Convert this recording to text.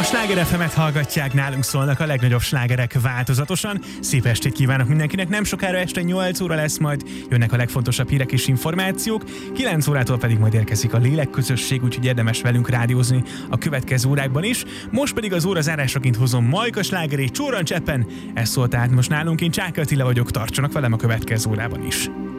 Sláger FM-et hallgatják, nálunk szólnak a legnagyobb slágerek változatosan. Szép estét kívánok mindenkinek, nem sokára este 8 óra lesz, majd jönnek a legfontosabb hírek és információk, 9 órától pedig majd érkezik a lélekközösség, úgyhogy érdemes velünk rádiózni a következő órákban is. Most pedig az óra zárásaként hozom Majka slágerét Csóran Cseppen, ez szólt át most nálunk, én Csáky Attila vagyok, tartsanak velem a következő órában is.